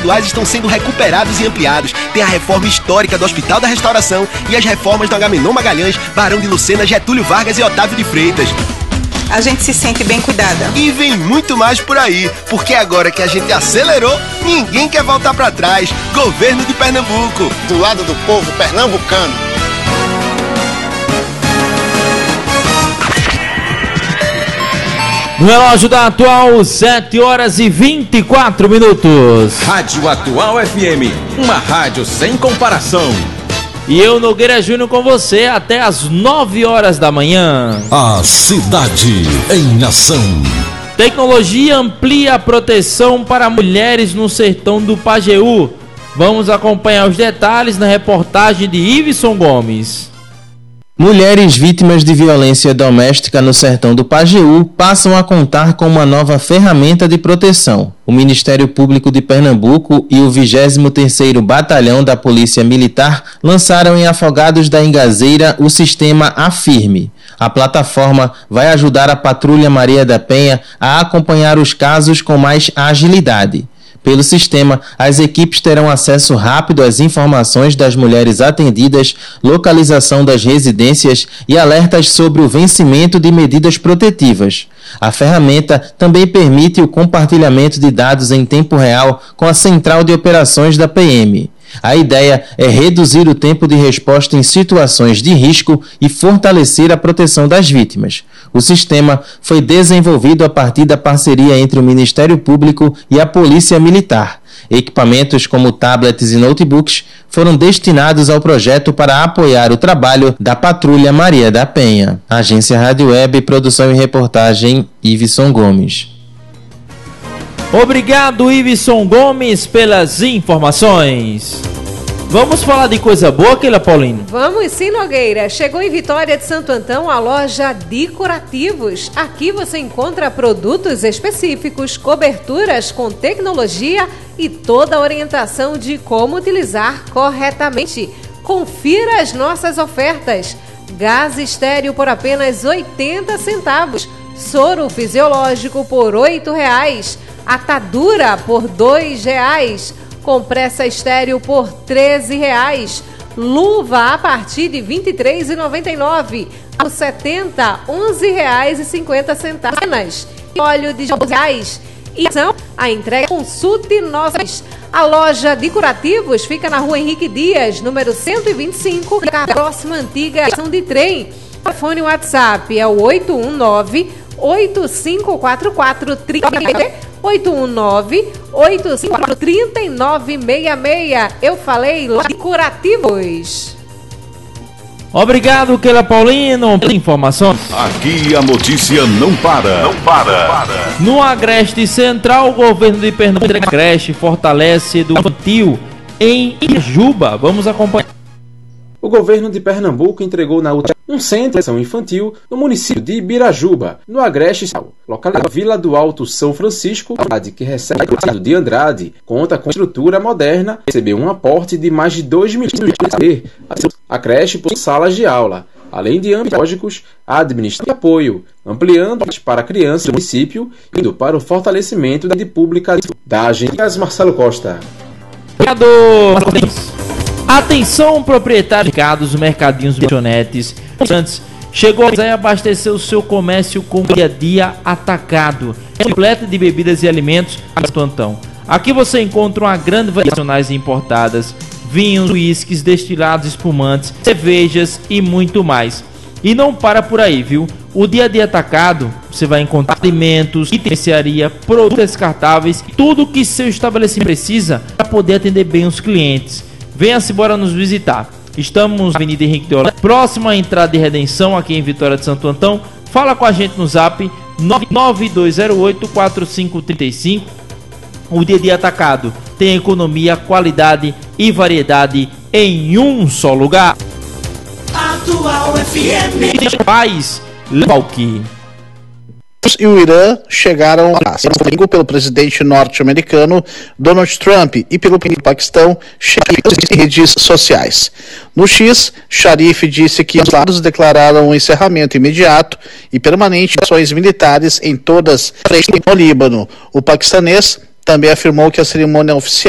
estaduais estão sendo recuperados e ampliados. Tem a reforma histórica do Hospital da Restauração e as reformas do Agamenon Magalhães, Barão de Lucena, Getúlio Vargas e Otávio de Freitas. A gente se sente bem cuidada. E vem muito mais por aí, porque agora que a gente acelerou, ninguém quer voltar pra trás. Governo de Pernambuco, do lado do povo pernambucano. No relógio da Atual, 7 horas e 24 minutos. Rádio Atual FM, uma rádio sem comparação. E eu, Nogueira Júnior, com você até as 9 horas da manhã. A cidade em ação. Tecnologia amplia a proteção para mulheres no sertão do Pajeú. Vamos acompanhar os detalhes na reportagem de Iveson Gomes. Mulheres vítimas de violência doméstica no sertão do Pajeú passam a contar com uma nova ferramenta de proteção. O Ministério Público de Pernambuco e o 23º Batalhão da Polícia Militar lançaram em Afogados da Ingazeira o sistema Afirme. A plataforma vai ajudar a Patrulha Maria da Penha a acompanhar os casos com mais agilidade. Pelo sistema, as equipes terão acesso rápido às informações das mulheres atendidas, localização das residências e alertas sobre o vencimento de medidas protetivas. A ferramenta também permite o compartilhamento de dados em tempo real com a Central de Operações da PM. A ideia é reduzir o tempo de resposta em situações de risco e fortalecer a proteção das vítimas. O sistema foi desenvolvido a partir da parceria entre o Ministério Público e a Polícia Militar. Equipamentos como tablets e notebooks foram destinados ao projeto para apoiar o trabalho da Patrulha Maria da Penha. Agência Rádio Web, produção e reportagem, Iveson Gomes. Obrigado, Iveson Gomes, pelas informações. Vamos falar de coisa boa, Keila Paulino? Vamos sim, Nogueira. Chegou em Vitória de Santo Antão a loja Decorativos. Aqui você encontra produtos específicos, coberturas com tecnologia e toda a orientação de como utilizar corretamente. Confira as nossas ofertas. Gás estéreo por apenas 80 centavos. Soro fisiológico por R$8. Atadura por R$2. Compressa estéreo por R$13. Luva a partir de R$23,99. Por R$70, R$11,50. Óleo de R$12. E a entrega consulte nossas. A loja Decorativos fica na Rua Henrique Dias, número 125, próxima antiga estação de trem. O telefone WhatsApp é o 819-8544-30. 819-8544-3966. Eu falei lá Decorativos. Obrigado, Keila Paulino, pela informação. Aqui a notícia não para. Não para. No Agreste Central, o governo de Pernambuco entrega creche fortalece do infantil em Irajuba. Vamos acompanhar. O governo de Pernambuco entregou na última um centro de ação infantil no município de Ibirajuba, no Agreste Central, localizado na Vila do Alto São Francisco, que recebe o estado de Andrade, conta com estrutura moderna, recebeu um aporte de mais de 2 milhões de reais. A creche possui salas de aula, além de âmbitos pedagógicos, administração e apoio, ampliando para crianças do município, indo para o fortalecimento da rede pública da agência. Marcelo Costa. Obrigado. Atenção, proprietários de mercados, mercadinhos, lanchonetes. Chegou a abastecer o seu comércio com dia a dia atacado. É completa de bebidas e alimentos a Antão. Aqui você encontra uma grande variedade nacionais e importadas, vinhos, uísques, destilados, espumantes, cervejas e muito mais. E não para por aí, viu? O dia a dia atacado, você vai encontrar alimentos, mercearia, produtos descartáveis, tudo que seu estabelecimento precisa para poder atender bem os clientes. Venha-se embora nos visitar. Estamos na Avenida Henrique de Holanda, próxima à entrada de Redenção, aqui em Vitória de Santo Antão. Fala com a gente no zap 99208-4535. O dia a dia atacado tem economia, qualidade e variedade em um só lugar. Atual FM. Paz, Valky. E o Irã chegaram a domingo pelo presidente norte-americano Donald Trump e pelo Paquistão em redes sociais. No X, Sharif disse que os lados declararam um encerramento imediato e permanente de ações militares em todas as frentes no Líbano. O paquistanês também afirmou que a cerimônia oficial